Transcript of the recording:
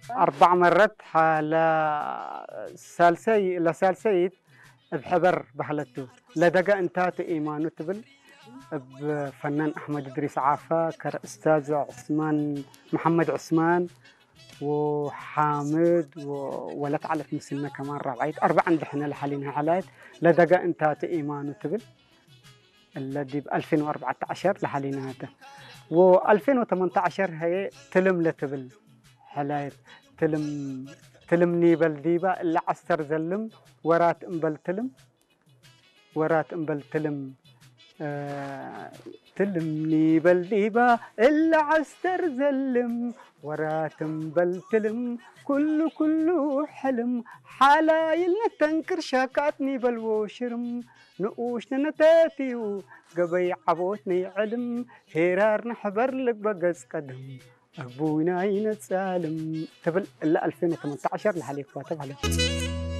4 مرات لسالسيد بحبر بحلته لدقا انتات إيمانو تبل بفنان أحمد إدريس عافا كأستاذ عثمان محمد عثمان وحامد ولا تعرف مسلمة كمان رابعيت 4 عندنا لحالين حالات لدقا انتات إيمانو تبل الذي ب 2014 لحالين هذا و 2018 هي تلم لتبل حلايت تلم نيبل ديبا اللي عستر زلم ورات انبل تلم تلم نيبل ديبا اللي عستر زلم ورات انبل تلم كله حلم حلايل تنكر شاكات نيبل وشرم نقوش نتاتيو قبي عبوتني علم هيرار نحبر لك بقز قدم أبونا ينتسالم تبل إلا 2018 لحالي كاتب عليه